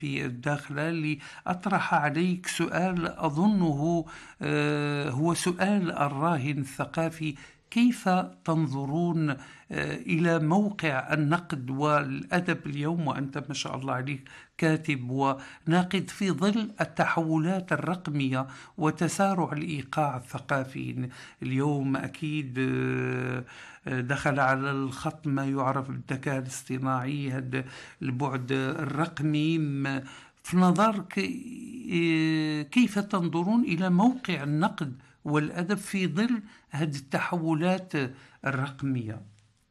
في الداخلة لأطرح عليك سؤال أظنه هو سؤال الراهن الثقافي. كيف تنظرون إلى موقع النقد والأدب اليوم، وأنت ما شاء الله عليك كاتب وناقد، في ظل التحولات الرقمية وتسارع الإيقاع الثقافي اليوم؟ أكيد دخل على الخط ما يعرف بالذكاء الاصطناعي، هذا البعد الرقمي. في نظرك كيف تنظرون إلى موقع النقد والأدب في ظل هذه التحولات الرقمية؟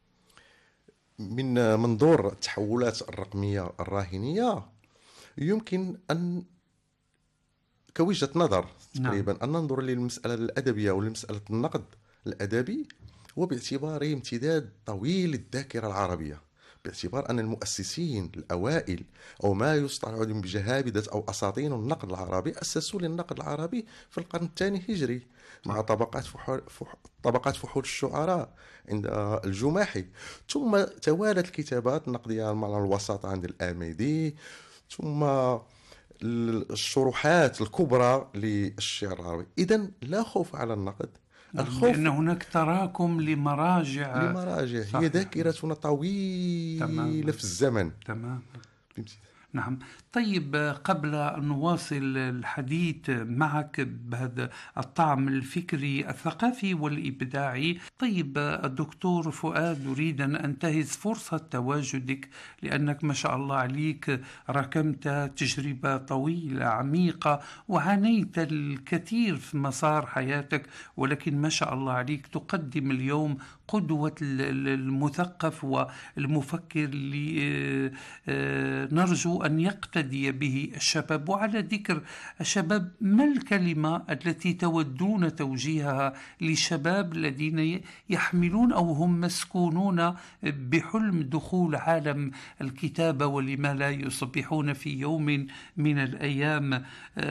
من منظور التحولات الرقمية الراهنية، يمكن أن كوجهة نظر نعم. تقريبا أن ننظر للمسألة الأدبية أو لمسألة النقد الأدبي وباعتباره امتداد طويل للذاكرة العربية، باعتبار أن المؤسسين الأوائل أو ما يصطلح بجهابدة أو أساطين النقد العربي أسسوا للنقد العربي في القرن الثاني هجري مع طبقات فحول الشعراء عند الجماحي، ثم توالت الكتابات النقدية على الوسط عند الآميدي، ثم الشروحات الكبرى للشعر العربي. إذن لا خوف على النقد، نعم، الخوف لأن هناك تراكم لمراجع. لمراجع هي صحيح. ذاكرتنا طويلة تمام. في الزمن. تمام. فهمتي؟ نعم. طيب، قبل أن نواصل الحديث معك بهذا الطعم الفكري الثقافي والإبداعي، طيب الدكتور فؤاد، أريد أن أنتهز فرصة تواجدك، لأنك ما شاء الله عليك ركمت تجربة طويلة عميقة وعانيت الكثير في مسار حياتك، ولكن ما شاء الله عليك تقدم اليوم قدوة المثقف والمفكر اللي نرجو أن يقتدي به الشباب. وعلى ذكر الشباب، ما الكلمة التي تودون توجيهها للشباب الذين يحملون أو هم مسكونون بحلم دخول عالم الكتابة، ولما لا يصبحون في يوم من الأيام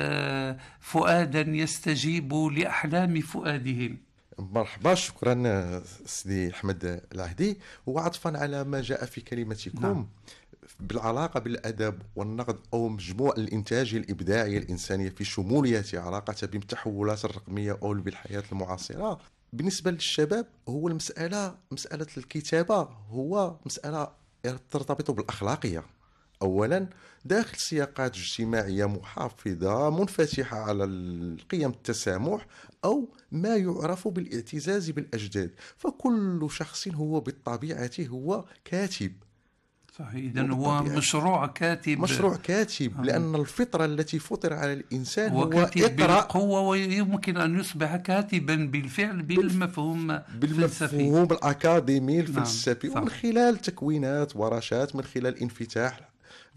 فؤادا يستجيب لأحلام فؤادهم؟ مرحبا، شكرا سيدي أحمد العهدي. وعطفا على ما جاء في كلمتكم نعم. بالعلاقة بالأدب والنقد أو مجموع الإنتاج الإبداعي الإنساني في شموليته علاقة بالتحولات الرقمية أو بالحياة المعاصرة، بالنسبة للشباب هو مسألة الكتابة هو مسألة ترتبط بالأخلاقية. أولا، داخل سياقات اجتماعية محافظة منفتحة على القيم التسامح أو ما يعرف بالاعتزاز بالأجداد، فكل شخص هو بالطبيعة هو كاتب. صحيح. إذن هو مشروع كاتب. لأن الفطرة التي فطر على الإنسان هو هو كاتب اقرأ بالقوة، ويمكن أن يصبح كاتبا بالفعل بالمفهوم الفلسفي. بالمفهوم الأكاديمي نعم. الفلسفي، ومن صحيح. خلال تكوينات ورشات، من خلال انفتاح.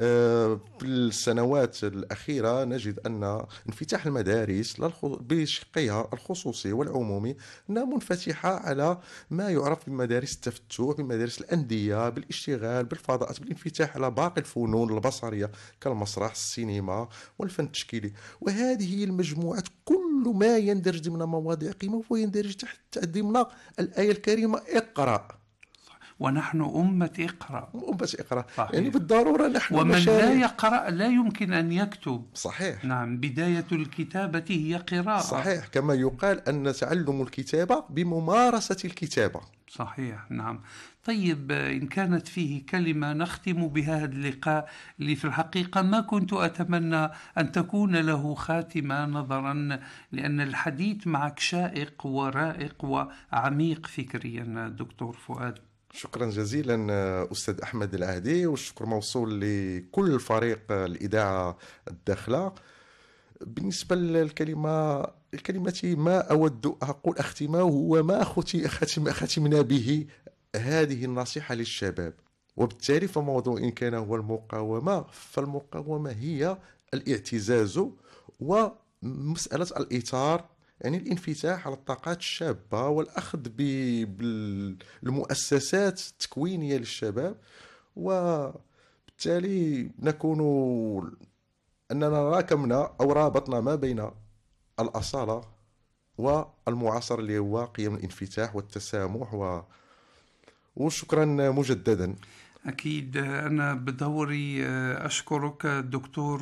في السنوات الأخيرة نجد أن انفتاح المدارس بشقها الخصوصي والعمومي أنها منفتحة على ما يعرف بمدارس التفتح، بمدارس الأندية، بالاشتغال بالفضاءات، بالانفتاح على باقي الفنون البصرية كالمسرح، السينما والفن التشكيلي. وهذه هي المجموعات، كل ما يندرج ضمن مواضيع قيمة هو يندرج تحت ضمن الآية الكريمة اقرأ. ونحن أمة اقرأ. أمة اقرأ، يعني صحيح. بالضرورة نحن ومن لا مشاريع. يقرأ لا يمكن أن يكتب. صحيح. نعم، بداية الكتابة هي قراءة. صحيح، كما يقال أن تعلم الكتابة بممارسة الكتابة. صحيح. نعم. طيب، إن كانت فيه كلمة نختم بها اللقاء، اللي في الحقيقة ما كنت أتمنى أن تكون له خاتمة، نظرا لأن الحديث معك شائق ورائق وعميق فكريا دكتور فؤاد. شكرا جزيلا أستاذ أحمد العهدي، والشكر موصول لكل فريق الإذاعة الداخلة. بالنسبة للكلمة الكلمة ما أود أقول أختمه هو ما ختمنا به هذه النصيحة للشباب. وبالتالي فموضوع إن كان هو المقاومة، فالمقاومة هي الاعتزاز ومسألة الإطار، يعني الانفتاح على الطاقات الشابة والأخذ بالمؤسسات التكوينية للشباب. وبالتالي نكون أننا راكمنا أو رابطنا ما بين الأصالة والمعاصرة اللي هو قيم الانفتاح والتسامح وشكرا مجددا. أكيد. أنا بدوري أشكرك دكتور